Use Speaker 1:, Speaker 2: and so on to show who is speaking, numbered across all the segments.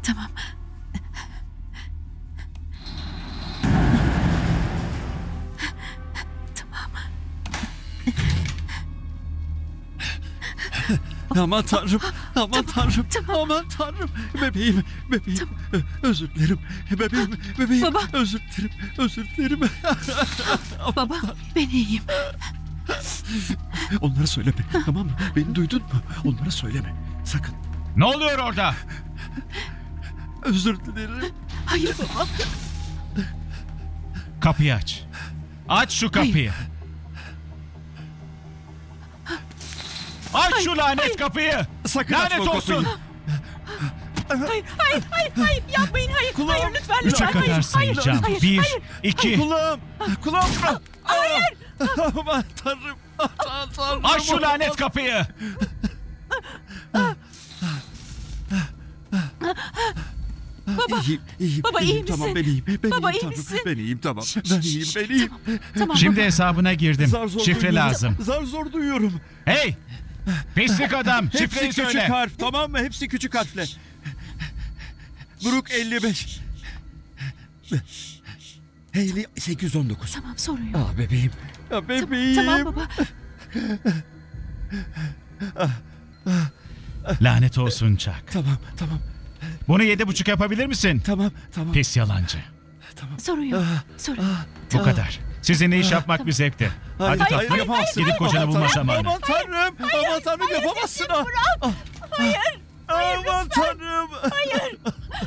Speaker 1: Tamam. Tamam.
Speaker 2: Aman Tanrım, aman Tanrım, aman Tanrım. Bebeğim, özür dilerim. Bebeğim,
Speaker 1: Baba.
Speaker 2: özür dilerim.
Speaker 1: Baba, ben iyiyim.
Speaker 2: Onlara söyleme, tamam mı? Beni duydun mu? Onlara söyleme, sakın.
Speaker 3: Ne oluyor orada?
Speaker 2: Özür dilerim.
Speaker 1: Hayır baba.
Speaker 3: Kapıyı aç. Aç şu kapıyı. Aç şu lanet kapıyı.
Speaker 2: Sakın
Speaker 3: Lanet
Speaker 2: açma o
Speaker 3: olsun.
Speaker 2: kapıyı.
Speaker 1: Hayır, yapmayın, hayır.
Speaker 2: Kulağım.
Speaker 1: Hayır, lütfen,
Speaker 3: Üçe
Speaker 1: lütfen.
Speaker 3: kadar
Speaker 1: Hayır,
Speaker 3: sayacağım.
Speaker 1: hayır,
Speaker 3: Bir,
Speaker 1: hayır.
Speaker 3: iki.
Speaker 2: Kulağım. Hayır. Aman Tanrım. Aman Tanrım.
Speaker 3: Aç şu lanet kapıyı.
Speaker 1: Baba.
Speaker 2: İyiyim.
Speaker 1: Baba, iyi
Speaker 2: Tamam,
Speaker 1: misin?
Speaker 2: ben iyiyim. Ben
Speaker 1: Baba,
Speaker 2: iyiyim,
Speaker 1: iyi
Speaker 2: Tanrım.
Speaker 1: misin?
Speaker 2: Ben iyiyim, tamam. Ben iyiyim.
Speaker 1: Tamam
Speaker 3: Şimdi
Speaker 1: baba.
Speaker 3: hesabına girdim.
Speaker 2: Zar zor
Speaker 3: Şifre
Speaker 2: duyuyorum.
Speaker 3: lazım.
Speaker 2: Zar zor duyuyorum.
Speaker 3: Hey! Pislik adam.
Speaker 2: Hepsi
Speaker 3: Şifreyi
Speaker 2: küçük
Speaker 3: söyle.
Speaker 2: harf, tamam mı? Hepsi küçük harfle. Brook 55. Hayley 819.
Speaker 1: Tamam, sorun yok.
Speaker 2: Ah bebeğim. Ya bebeğim.
Speaker 1: Tamam baba.
Speaker 3: Lanet olsun Chuck.
Speaker 2: Tamam.
Speaker 3: Bunu 7,5 yapabilir misin?
Speaker 2: Tamam.
Speaker 3: Pis yalancı.
Speaker 1: Sorun yok. Sorun.
Speaker 3: Bu kadar. Sizinle iş yapmak bir zevkti. Hadi tatlım.
Speaker 2: yapamazsın.
Speaker 3: Gidip kocanı bulma zamanı.
Speaker 2: Aman Tanrım. Aman Tanrım yapamazsın. Hayır. Aman Tanrım.
Speaker 1: Hayır.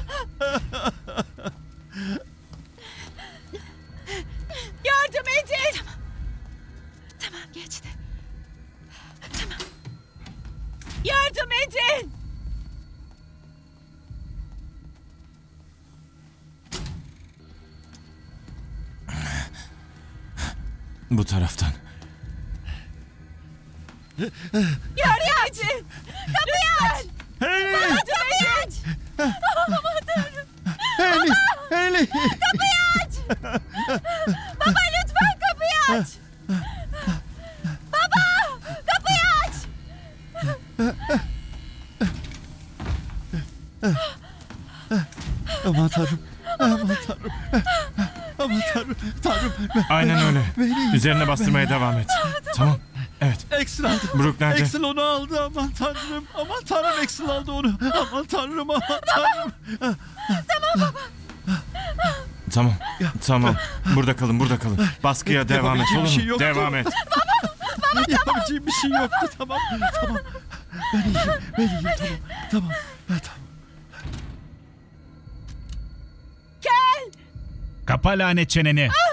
Speaker 1: Yardım edin. Tamam, geçti. Tamam. Yardım edin.
Speaker 4: Bu taraftan.
Speaker 1: Yardım edin. Kapıyı aç.
Speaker 2: Hayley.
Speaker 1: Kapıyı aç.
Speaker 2: Hayley.
Speaker 1: Kapıyı aç. Baba, lütfen kapıyı aç. Baba, kapıyı aç.
Speaker 2: Aman Tanrım. Tanrım.
Speaker 4: Aynen öyle.
Speaker 2: Beni-
Speaker 4: Üzerine bastırmaya devam et. Tamam. Evet.
Speaker 2: Axel aldı.
Speaker 4: Brook nerede?
Speaker 2: Axel onu aldı. Aman Tanrım Axel aldı onu. Aman Tanrım.
Speaker 4: Tamam. Tamam. Burada kalın. Baskıya devam et.
Speaker 2: Yapabileceğim bir
Speaker 4: Olur
Speaker 2: şey
Speaker 4: mu?
Speaker 2: yoktu.
Speaker 4: Devam et.
Speaker 2: Yapabileceğim bir şey yoktu. Tamam. Ben iyiyim. Tamam.
Speaker 3: Kapa lanet çeneni.